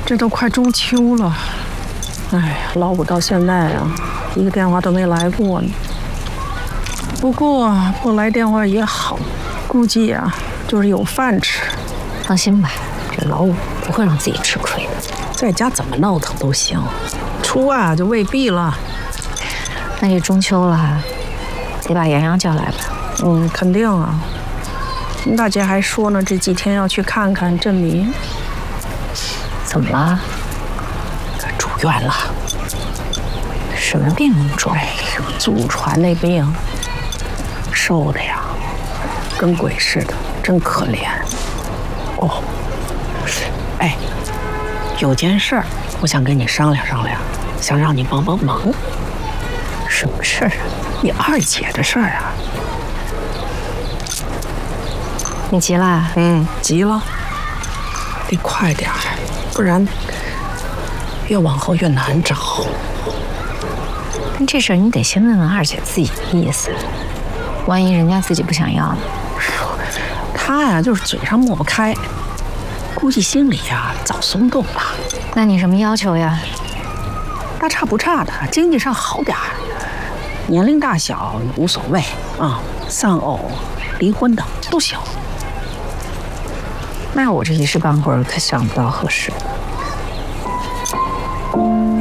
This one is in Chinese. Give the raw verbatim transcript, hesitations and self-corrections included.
这都快中秋了，哎呀，老五到现在啊，一个电话都没来过呢。不过不来电话也好，估计啊，就是有饭吃。 放心吧，这老五不会让自己吃亏的。 在家怎么闹腾都行，出外啊就未必了。 那这中秋了，得把洋洋叫来吧。 嗯，肯定啊。林大姐还说呢，这几天要去看看振明。 怎么了？ 他住院了。 什么病那么重？ 哎呦，祖传那病，瘦的呀，跟鬼似的，真可怜。哦，哎，有件事儿，我想跟你商量商量，想让你帮帮忙。 什么事儿啊？ 你二姐的事儿啊。 你急了？ 嗯，急了，得快点儿，不然越往后越难找。 但这事儿你得先问问二姐自己的意思，万一人家自己不想要呢？ 她呀，就是嘴上抹不开，估计心里呀早松动了。 那你什么要求呀？ 大差不差的，经济上好点儿，年龄大小无所谓啊，丧偶、离婚的都行。 那我这一时半会儿可想不到合适的。